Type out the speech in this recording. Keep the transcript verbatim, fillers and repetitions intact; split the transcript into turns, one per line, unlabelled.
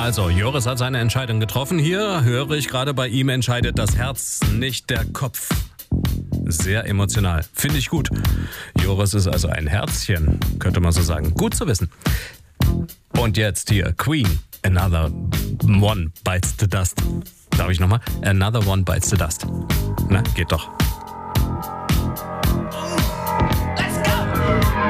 Also, Joris hat seine Entscheidung getroffen. Hier höre ich gerade, bei ihm entscheidet das Herz, nicht der Kopf. Sehr emotional. Finde ich gut. Joris ist also ein Herzchen, könnte man so sagen. Gut zu wissen. Und jetzt hier, Queen. Another One Bites the Dust. Darf ich nochmal? Another One Bites the Dust. Na, geht doch.